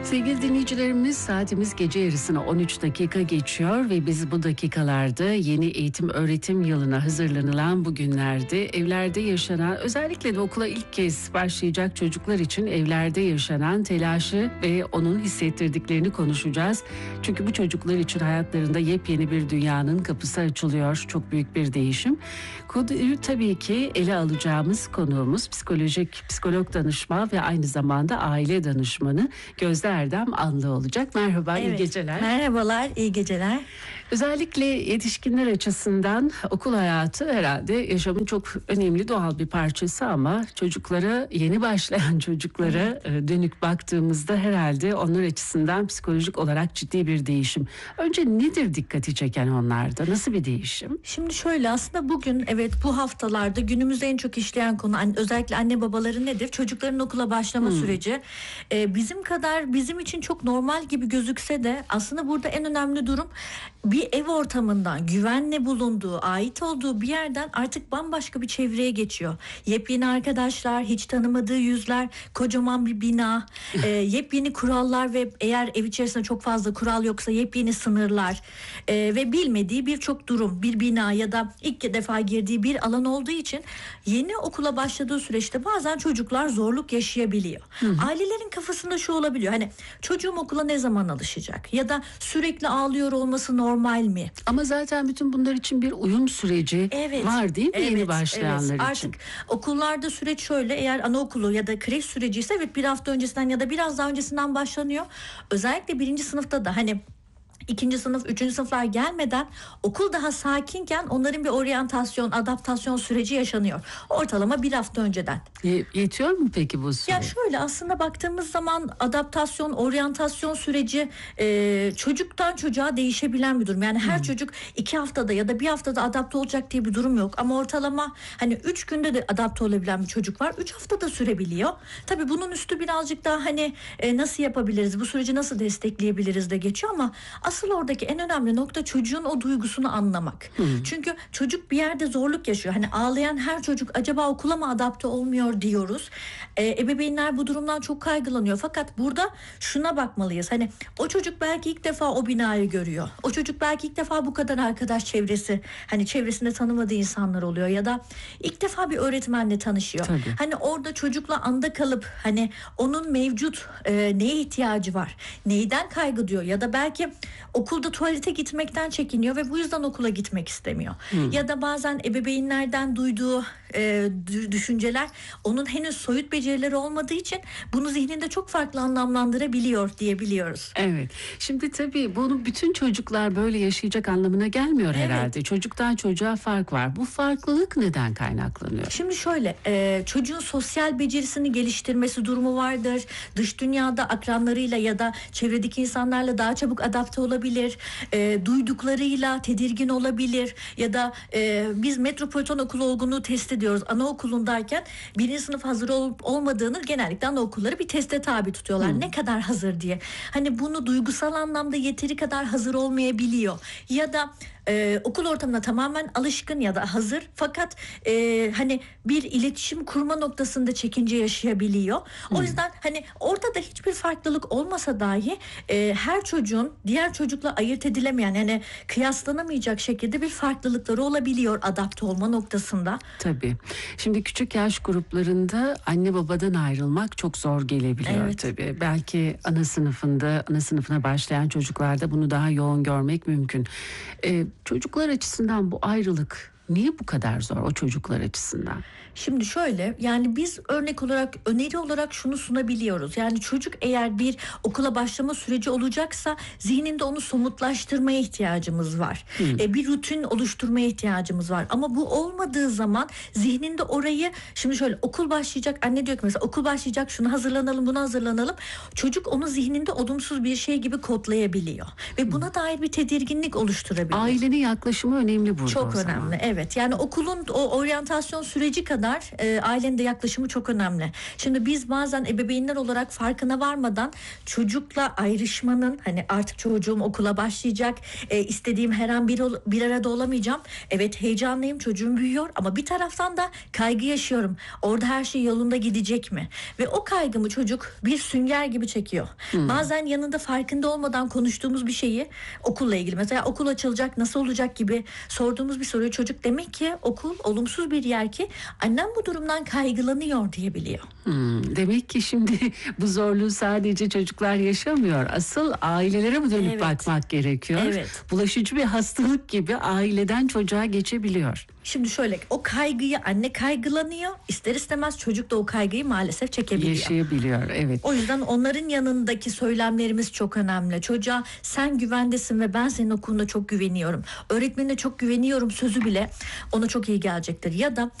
Sevgili dinleyicilerimiz, saatimiz gece yarısına 13 dakika geçiyor ve biz bu dakikalarda yeni eğitim öğretim yılına hazırlanılan bu günlerde evlerde yaşanan, özellikle de okula ilk kez başlayacak çocuklar için evlerde yaşanan telaşı ve onun hissettirdiklerini konuşacağız. Çünkü bu çocuklar için hayatlarında yepyeni bir dünyanın kapısı açılıyor. Çok büyük bir değişim. Konuyu tabii ki ele alacağımız konuğumuz psikolog danışman ve aynı zamanda aile danışmanı Gözde Erdem Anlı olacak. Merhaba, evet, iyi geceler. Merhabalar, iyi geceler. Özellikle yetişkinler açısından okul hayatı herhalde yaşamın çok önemli doğal bir parçası ama çocuklara, yeni başlayan çocuklara dönük baktığımızda herhalde onlar açısından psikolojik olarak ciddi bir değişim. Önce nedir dikkati çeken onlarda? Nasıl bir değişim? Şimdi şöyle, aslında bugün evet bu haftalarda günümüzde en çok işleyen konu özellikle anne babaları nedir? Çocukların okula başlama süreci. Bizim için çok normal gibi gözükse de aslında burada en önemli durum bir ev ortamından, güvenle bulunduğu, ait olduğu bir yerden artık bambaşka bir çevreye geçiyor. Yepyeni arkadaşlar, hiç tanımadığı yüzler, kocaman bir bina, yepyeni kurallar ve eğer ev içerisinde çok fazla kural yoksa yepyeni sınırlar ve bilmediği birçok durum, bir bina ya da ilk defa girdiği bir alan olduğu için yeni okula başladığı süreçte bazen çocuklar zorluk yaşayabiliyor. Ailelerin kafasında şu olabiliyor: hani çocuğum okula ne zaman alışacak ya da sürekli ağlıyor olması normal mi? Ama zaten bütün bunlar için bir uyum süreci var değil mi yeni başlayanlar için? Artık okullarda süreç şöyle: eğer anaokulu ya da kreş süreci ise evet bir hafta öncesinden ya da biraz daha öncesinden başlanıyor. Özellikle 1. sınıfta da hani 2. sınıf, 3. sınıflar gelmeden okul daha sakinken onların bir oryantasyon, adaptasyon süreci yaşanıyor. Ortalama bir hafta önceden. Yetiyor mu peki bu süre? Ya şöyle, aslında baktığımız zaman adaptasyon, oryantasyon süreci çocuktan çocuğa değişebilen bir durum. Yani her çocuk 2 haftada ya da bir haftada adapte olacak diye bir durum yok. Ama ortalama hani 3 günde de adapte olabilen bir çocuk var. 3 haftada sürebiliyor. Tabii bunun üstü birazcık daha hani nasıl yapabiliriz, bu süreci nasıl destekleyebiliriz de geçiyor ama asıl oradaki en önemli nokta çocuğun o duygusunu anlamak. Çünkü çocuk bir yerde zorluk yaşıyor. Hani ağlayan her çocuk acaba okula mı adapte olmuyor diyoruz. Ebeveynler bu durumdan çok kaygılanıyor. Fakat burada şuna bakmalıyız: hani o çocuk belki ilk defa o binayı görüyor. O çocuk belki ilk defa bu kadar arkadaş çevresi, hani çevresinde tanımadığı insanlar oluyor ya da ilk defa bir öğretmenle tanışıyor. Tabii. Hani orada çocukla anda kalıp hani onun mevcut neye ihtiyacı var, neyden kaygı duyuyor ya da belki okulda tuvalete gitmekten çekiniyor ve bu yüzden okula gitmek istemiyor. Ya da bazen ebeveynlerden duyduğu düşünceler onun henüz soyut becerileri olmadığı için bunu zihninde çok farklı anlamlandırabiliyor diyebiliyoruz. Evet. Şimdi tabii bunu bütün çocuklar böyle yaşayacak anlamına gelmiyor herhalde. Çocuktan çocuğa fark var. Bu farklılık neden kaynaklanıyor? Şimdi şöyle, çocuğun sosyal becerisini geliştirmesi durumu vardır. Dış dünyada akranlarıyla ya da çevredeki insanlarla daha çabuk adapte olabilir. Duyduklarıyla tedirgin olabilir ya da biz Metropolitan Okulu olgunluğu test ediyoruz. Anaokulundayken 1. sınıf hazır olup olmadığını genellikle anaokulları bir teste tabi tutuyorlar. Ne kadar hazır diye. Hani bunu duygusal anlamda yeteri kadar hazır olmayabiliyor. Ya da okul ortamına tamamen alışkın ya da hazır fakat hani bir iletişim kurma noktasında çekince yaşayabiliyor. O yüzden hani ortada hiçbir farklılık olmasa dahi her çocuğun diğer çocukla ayırt edilemeyen, yani kıyaslanamayacak şekilde bir farklılıkları olabiliyor adapte olma noktasında. Tabii. Şimdi küçük yaş gruplarında anne babadan ayrılmak çok zor gelebiliyor tabii. Belki ana sınıfına başlayan çocuklarda bunu daha yoğun görmek mümkün. Çocuklar açısından bu ayrılık niye bu kadar zor o çocuklar açısından? Şimdi şöyle, yani biz öneri olarak şunu sunabiliyoruz. Yani çocuk eğer bir okula başlama süreci olacaksa zihninde onu somutlaştırmaya ihtiyacımız var. Bir rutin oluşturmaya ihtiyacımız var. Ama bu olmadığı zaman zihninde orayı, şimdi şöyle, okul başlayacak, anne diyor ki mesela okul başlayacak, şunu hazırlanalım, bunu hazırlanalım. Çocuk onu zihninde olumsuz bir şey gibi kodlayabiliyor. Ve buna dair bir tedirginlik oluşturabiliyor. Ailenin yaklaşımı önemli burada. Çok önemli, evet. Evet, yani okulun o oryantasyon süreci kadar ailenin de yaklaşımı çok önemli. Şimdi biz bazen ebeveynler olarak farkına varmadan çocukla ayrışmanın, hani artık çocuğum okula başlayacak, istediğim her an bir arada olamayacağım. Evet, heyecanlıyım, çocuğum büyüyor ama bir taraftan da kaygı yaşıyorum. Orada her şey yolunda gidecek mi? Ve o kaygımı çocuk bir sünger gibi çekiyor. Bazen yanında farkında olmadan konuştuğumuz bir şeyi, okulla ilgili mesela okul açılacak, nasıl olacak gibi sorduğumuz bir soruyu çocuk, demek ki okul olumsuz bir yer ki annem bu durumdan kaygılanıyor diyebiliyor. Demek ki şimdi bu zorluğu sadece çocuklar yaşamıyor. Asıl ailelere mi dönüp Evet. bakmak gerekiyor? Evet. Bulaşıcı bir hastalık gibi aileden çocuğa geçebiliyor. Şimdi şöyle, o kaygıyı anne kaygılanıyor, ister istemez çocuk da o kaygıyı maalesef çekebiliyor. Yaşayabiliyor, evet. O yüzden onların yanındaki söylemlerimiz çok önemli. Çocuğa sen güvendesin ve ben senin okuluna çok güveniyorum, öğretmenine çok güveniyorum sözü bile ona çok iyi gelecektir. Ya da